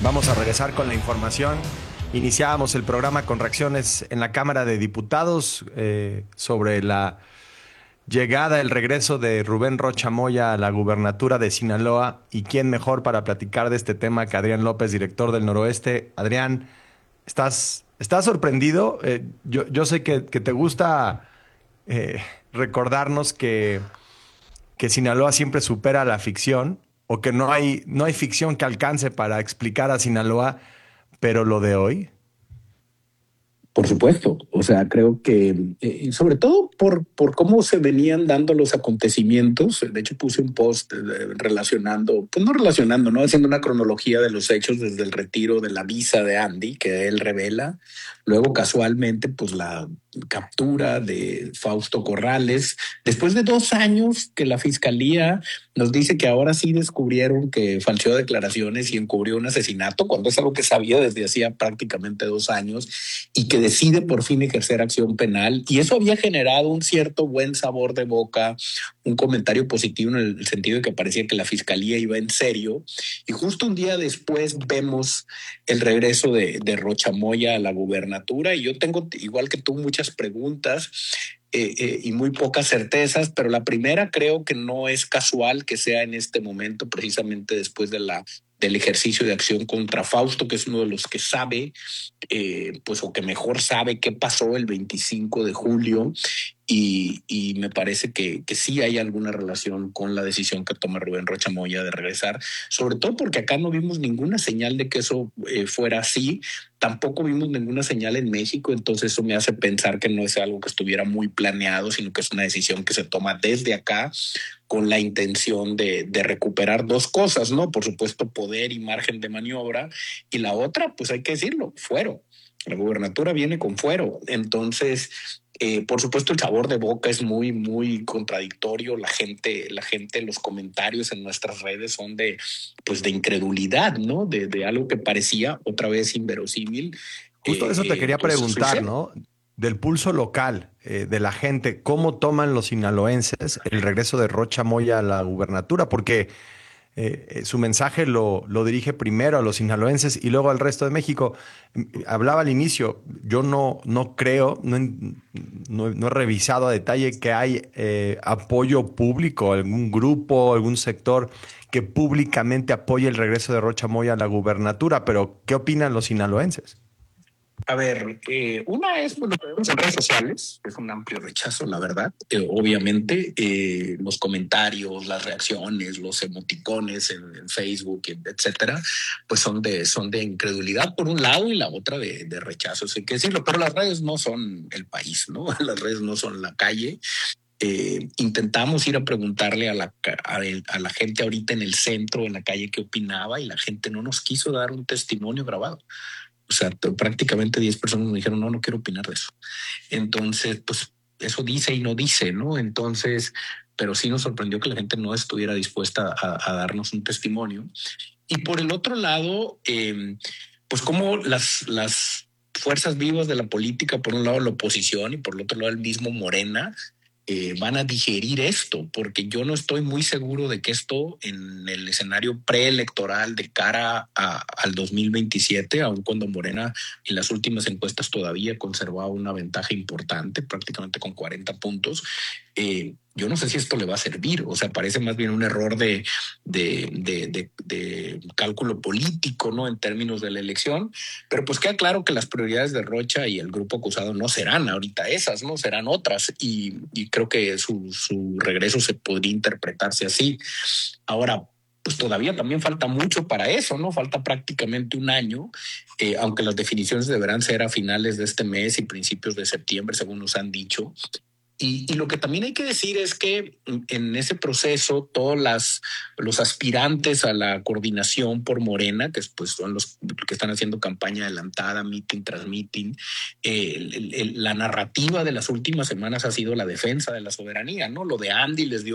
Vamos a regresar con la información. Iniciábamos el programa con reacciones en la Cámara de Diputados sobre la llegada, el regreso de Rubén Rocha Moya a la gubernatura de Sinaloa. ¿Y quién mejor para platicar de este tema que Adrián López, director del Noroeste? Adrián, ¿estás sorprendido? Yo sé que te gusta eh, recordarnos que Sinaloa siempre supera la ficción o que no hay ficción que alcance para explicar a Sinaloa, pero lo de hoy. Por supuesto, o sea, creo que sobre todo por cómo se venían dando los acontecimientos. De hecho, puse un post relacionando, pues no relacionando, ¿no? Haciendo una cronología de los hechos desde el retiro de la visa de Andy, que él revela. Luego, casualmente, pues la captura de Fausto Corrales, después de 2 años que la fiscalía nos dice que ahora sí descubrieron que falseó declaraciones y encubrió un asesinato, cuando es algo que sabía desde hacía prácticamente 2 años, y que decide por fin ejercer acción penal. Y eso había generado un cierto buen sabor de boca, un comentario positivo en el sentido de que parecía que la fiscalía iba en serio. Y justo un día después vemos el regreso de Rocha Moya a la gubernatura. Y yo tengo, igual que tú, muchas preguntas y muy pocas certezas, pero la primera creo que no es casual que sea en este momento, precisamente después del ejercicio de acción contra Fausto, que es uno de los que sabe, pues o que mejor sabe qué pasó el 25 de julio. Y me parece que sí hay alguna relación con la decisión que toma Rubén Rocha Moya de regresar, sobre todo porque acá no vimos ninguna señal de que eso fuera así. Tampoco vimos ninguna señal en México, entonces eso me hace pensar que no es algo que estuviera muy planeado, sino que es una decisión que se toma desde acá con la intención de recuperar dos cosas, ¿no? Por supuesto, poder y margen de maniobra, y la otra, pues hay que decirlo, fuero. La gubernatura viene con fuero, entonces por supuesto, el sabor de boca es muy, muy contradictorio. Los comentarios en nuestras redes son pues de incredulidad, ¿no? De algo que parecía otra vez inverosímil. Justo de eso te quería Pues preguntar, sucede. ¿no? Del pulso local, de la gente, ¿cómo toman los sinaloenses el regreso de Rocha Moya a la gubernatura? Porque su mensaje lo dirige primero a los sinaloenses y luego al resto de México. Hablaba al inicio, yo no creo, no he revisado a detalle que hay apoyo público, algún grupo, algún sector que públicamente apoye el regreso de Rocha Moya a la gubernatura, pero ¿qué opinan los sinaloenses? A ver, una es lo que vemos en redes sociales, es un amplio rechazo, la verdad. Obviamente, los comentarios, las reacciones, los emoticones en Facebook, etcétera, pues son de incredulidad por un lado y la otra de rechazo, hay que decirlo. Pero las redes no son el país, ¿no? Las redes no son la calle. Intentamos ir a preguntarle a la gente ahorita en el centro, en la calle, qué opinaba, y la gente no nos quiso dar un testimonio grabado. O sea, prácticamente 10 personas me dijeron, no quiero opinar de eso. Entonces, pues eso dice y no dice, ¿no? Entonces, pero sí nos sorprendió que la gente no estuviera dispuesta a darnos un testimonio. Y por el otro lado, pues como las fuerzas vivas de la política, por un lado la oposición y por el otro lado el mismo Morena, van a digerir esto, porque yo no estoy muy seguro de que esto en el escenario preelectoral de cara al 2027, aun cuando Morena en las últimas encuestas todavía conservaba una ventaja importante, prácticamente con 40 puntos, yo no sé si esto le va a servir. O sea, parece más bien un error de cálculo político, ¿no? En términos de la elección, pero pues queda claro que las prioridades de Rocha y el grupo acusado no serán ahorita esas, ¿no? Serán otras, y creo que su regreso se podría interpretarse así. Ahora, pues todavía también falta mucho para eso, ¿no? Falta prácticamente un año, aunque las definiciones deberán ser a finales de este mes y principios de septiembre, según nos han dicho. Y lo que también hay que decir es que en ese proceso todos los aspirantes a la coordinación por Morena, que pues son los que están haciendo campaña adelantada, meeting tras meeting, la narrativa de las últimas semanas ha sido la defensa de la soberanía, ¿no? Lo de Andy les dio